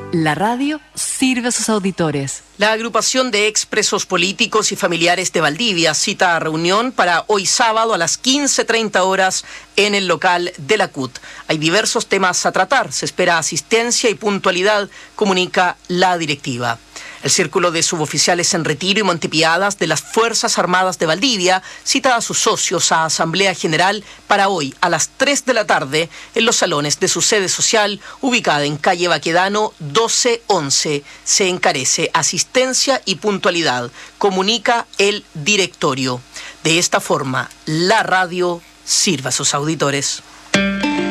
La radio sirve a sus auditores. La agrupación de expresos políticos y familiares de Valdivia cita a reunión para hoy sábado a las 15:30 horas en el local de la CUT. Hay diversos temas a tratar. Se espera asistencia y puntualidad, comunica la directiva. El Círculo de Suboficiales en Retiro y Montepiadas de las Fuerzas Armadas de Valdivia cita a sus socios a Asamblea General para hoy a las 3 de la tarde en los salones de su sede social ubicada en calle Baquedano 1211. Se encarece asistencia y puntualidad, comunica el directorio. De esta forma, la radio sirve a sus auditores.